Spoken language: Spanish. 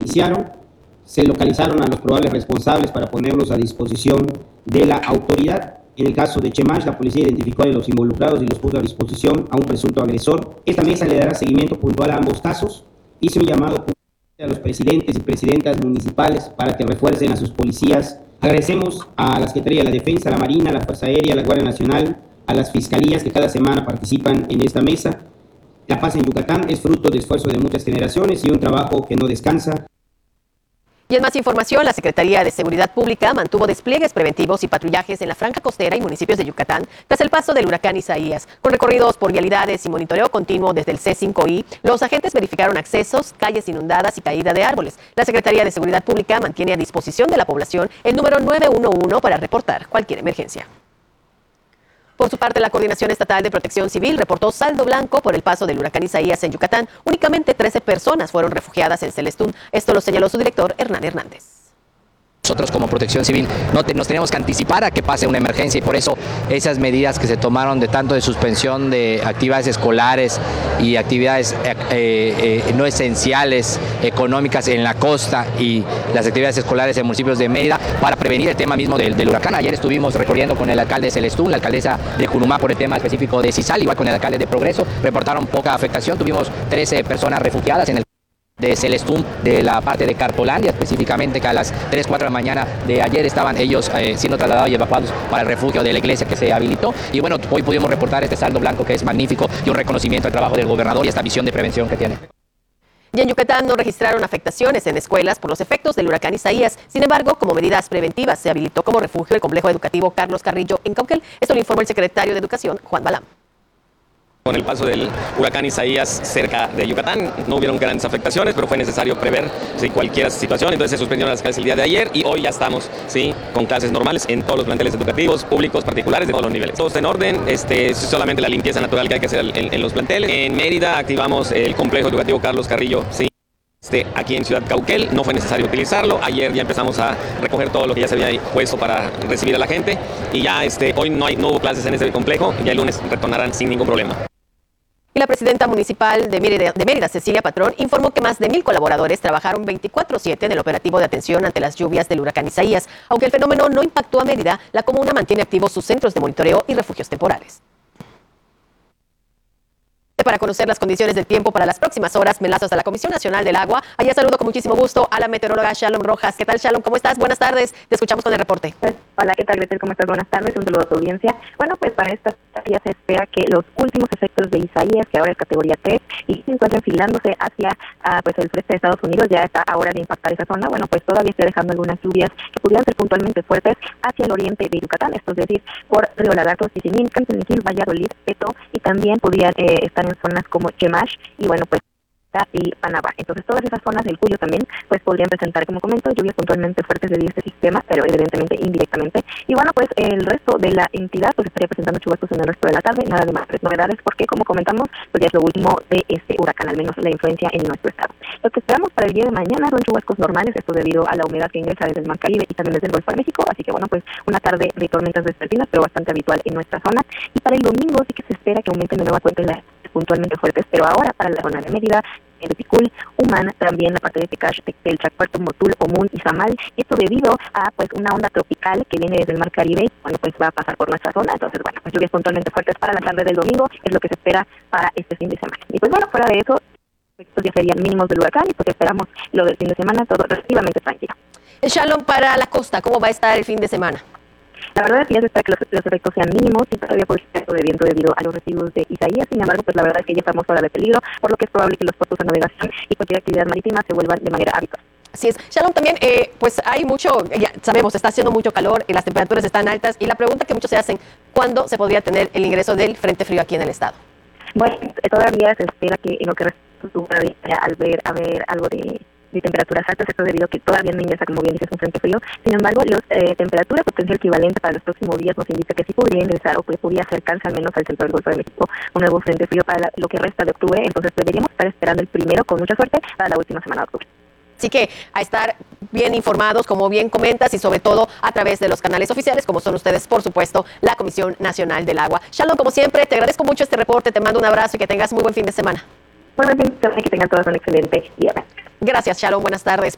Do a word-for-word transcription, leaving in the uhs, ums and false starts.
iniciaron, se localizaron a los probables responsables para ponerlos a disposición de la autoridad. En el caso de Chemash, la policía identificó a los involucrados y los puso a disposición a un presunto agresor. Esta mesa le dará seguimiento puntual a ambos casos. Hice un llamado a los presidentes y presidentas municipales para que refuercen a sus policías. Agradecemos a la Secretaría de la Defensa, a la Marina, a la Fuerza Aérea, a la Guardia Nacional, a las fiscalías que cada semana participan en esta mesa. La paz en Yucatán es fruto de esfuerzo de muchas generaciones y un trabajo que no descansa. Y en más información, la Secretaría de Seguridad Pública mantuvo despliegues preventivos y patrullajes en la franja costera y municipios de Yucatán tras el paso del huracán Isaías. Con recorridos por vialidades y monitoreo continuo desde el C cinco I, los agentes verificaron accesos, calles inundadas y caída de árboles. La Secretaría de Seguridad Pública mantiene a disposición de la población el número nueve uno uno para reportar cualquier emergencia. Por su parte, la Coordinación Estatal de Protección Civil reportó saldo blanco por el paso del huracán Isaías en Yucatán. Únicamente trece personas fueron refugiadas en Celestún. Esto lo señaló su director, Hernán Hernández. Nosotros como Protección Civil no te, nos tenemos que anticipar a que pase una emergencia y por eso esas medidas que se tomaron de tanto de suspensión de actividades escolares y actividades eh, eh, no esenciales económicas en la costa y las actividades escolares en municipios de Mérida para prevenir el tema mismo del, del huracán. Ayer estuvimos recorriendo con el alcalde de Celestún, la alcaldesa de Jurumá por el tema específico de Cisal, igual con el alcalde de Progreso, reportaron poca afectación, tuvimos trece personas refugiadas en el de Celestún, de la parte de Cartolandia, específicamente que a las tres, cuatro de la mañana de ayer estaban ellos eh, siendo trasladados y evacuados para el refugio de la iglesia que se habilitó. Y bueno, hoy pudimos reportar este saldo blanco que es magnífico y un reconocimiento al trabajo del gobernador y esta visión de prevención que tiene. Y en Yucatán no registraron afectaciones en escuelas por los efectos del huracán Isaías. Sin embargo, como medidas preventivas, se habilitó como refugio el complejo educativo Carlos Carrillo en Cauquel. Esto lo informó el secretario de Educación, Juan Balam. Con el paso del huracán Isaías cerca de Yucatán no hubieron grandes afectaciones, pero fue necesario prever ¿sí? cualquier situación, entonces se suspendieron las clases el día de ayer y hoy ya estamos ¿sí? con clases normales en todos los planteles educativos, públicos, particulares, de todos los niveles. Todo está en orden, este, solamente la limpieza natural que hay que hacer en, en los planteles. En Mérida activamos el complejo educativo Carlos Carrillo, ¿sí? Este, aquí en Ciudad Cauquel no fue necesario utilizarlo, ayer ya empezamos a recoger todo lo que ya se había puesto para recibir a la gente y ya este, hoy no, hay, no hubo clases en ese complejo y ya el lunes retornarán sin ningún problema. Y la presidenta municipal de Mérida, de Mérida, Cecilia Patrón, informó que más de mil colaboradores trabajaron veinticuatro siete en el operativo de atención ante las lluvias del huracán Isaías. Aunque el fenómeno no impactó a Mérida, la comuna mantiene activos sus centros de monitoreo y refugios temporales. Para conocer las condiciones del tiempo para las próximas horas, me enlazo hasta la Comisión Nacional del Agua. Allá saludo con muchísimo gusto a la meteoróloga Shalom Rojas. ¿Qué tal, Shalom? ¿Cómo estás? Buenas tardes. Te escuchamos con el reporte. Hola, ¿qué tal, Gretel? ¿Cómo estás? Buenas tardes. Un saludo a tu audiencia. Bueno, pues para esta ya se espera que los últimos efectos de Isaías, que ahora es categoría tres, y se encuentran filándose hacia uh, pues el sureste de Estados Unidos, ya está ahora de impactar esa zona. Bueno, pues todavía está dejando algunas lluvias que pudieran ser puntualmente fuertes hacia el oriente de Yucatán, esto es decir, por Río Lagarto, Tizimín, Cantinquil, Valladolid, Peto, y también podrían eh, estar en zonas como Chemash, y bueno, pues y Panamá. Entonces todas esas zonas del Cuyo también pues podrían presentar, como comento, lluvias puntualmente fuertes debido a este sistema, pero evidentemente indirectamente. Y bueno, pues el resto de la entidad pues estaría presentando chubascos en el resto de la tarde, nada de más novedades, porque como comentamos, pues ya es lo último de este huracán, al menos la influencia en nuestro estado. Lo que esperamos para el día de mañana son chubascos normales, esto debido a la humedad que ingresa desde el Mar Caribe y también desde el Golfo de México, así que bueno, pues una tarde de tormentas vespertinas, pero bastante habitual en nuestra zona. Y para el domingo sí que se espera que aumenten de nueva cuenta las puntualmente fuertes, pero ahora para la zona de Mérida, de Ticul, Humán, también la parte de Tecash, Tectel, Chacuarto, Motul, Omún y Zamal. Esto debido a pues una onda tropical que viene desde el Mar Caribe, bueno, pues va a pasar por nuestra zona. Entonces, bueno, pues lluvias puntualmente fuertes para la tarde del domingo es lo que se espera para este fin de semana. Y pues bueno, fuera de eso, estos ya serían mínimos del huracán y pues esperamos lo del fin de semana todo relativamente tranquilo. Shalom, para la costa, ¿cómo va a estar el fin de semana? La verdad es que ya se espera que los, los efectos sean mínimos y todavía por exceso de viento debido a los residuos de Isaías. Sin embargo, pues la verdad es que ya estamos fuera de peligro, por lo que es probable que los puertos de navegación y cualquier actividad marítima se vuelvan de manera habitual. Así es. Shalom, también, eh, pues hay mucho, ya sabemos, está haciendo mucho calor, y las temperaturas están altas, y la pregunta que muchos se hacen, ¿cuándo se podría tener el ingreso del frente frío aquí en el estado? Bueno, todavía se espera que en lo que resta al ver, a ver algo de... de temperaturas altas, esto debido a que todavía no ingresa, como bien dices, un frente frío. Sin embargo, la eh, temperatura potencial equivalente para los próximos días nos indica que sí podría ingresar o que podría acercarse al menos al centro del Golfo de México un nuevo frente frío para la, lo que resta de octubre. Entonces deberíamos estar esperando el primero con mucha suerte para la última semana de octubre. Así que a estar bien informados, como bien comentas, y sobre todo a través de los canales oficiales, como son ustedes, por supuesto, la Comisión Nacional del Agua. Shalom, como siempre, te agradezco mucho este reporte, te mando un abrazo y que tengas muy buen fin de semana. Muy buen fin de semana y que tengan todos un excelente día. Gracias, Shalom, buenas tardes.